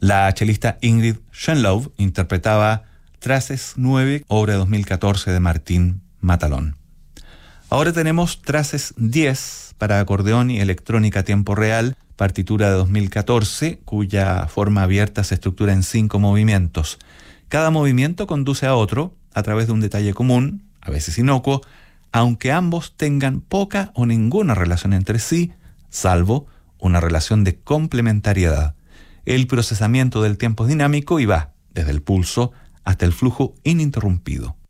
La chelista Ingrid Schönlove interpretaba Traces 9, obra de 2014 de Martín Matalón. Ahora tenemos Traces 10 para acordeón y electrónica a tiempo real, partitura de 2014, cuya forma abierta se estructura en 5 movimientos. Cada movimiento conduce a otro a través de un detalle común, a veces inocuo, aunque ambos tengan poca o ninguna relación entre sí, salvo una relación de complementariedad. El procesamiento del tiempo es dinámico y va desde el pulso hasta el flujo ininterrumpido.